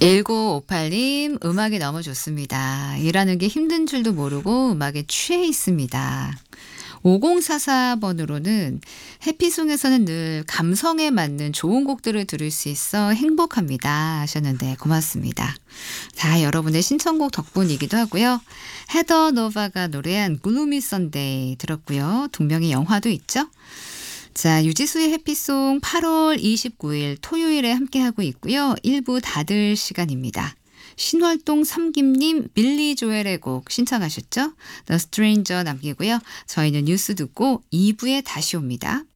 1958님, 음악이 너무 좋습니다. 일하는 게 힘든 줄도 모르고 음악에 취해 있습니다. 5044번으로는 해피송에서는 늘 감성에 맞는 좋은 곡들을 들을 수 있어 행복합니다 하셨는데 고맙습니다. 자, 여러분의 신청곡 덕분이기도 하고요. 헤더 노바가 노래한 글루미 선데이 들었고요. 동명의 영화도 있죠. 자, 유지수의 해피송 8월 29일 토요일에 함께하고 있고요. 1부 닫을 시간입니다. 신월동 삼김님 빌리 조엘의 곡 신청하셨죠? The Stranger 남기고요. 저희는 뉴스 듣고 2부에 다시 옵니다.